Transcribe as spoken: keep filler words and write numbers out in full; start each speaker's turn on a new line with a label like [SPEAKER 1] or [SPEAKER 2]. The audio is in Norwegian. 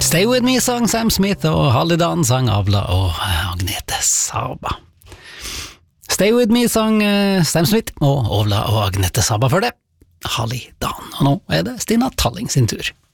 [SPEAKER 1] Stay With Me sang Sam Smith, og Halidan sang Avla og Agnete Saba. Stay With Me sang Sam Smith og Avla og Agnete Saba for det. Halidan. Og nå er det Stina Talling sin tur.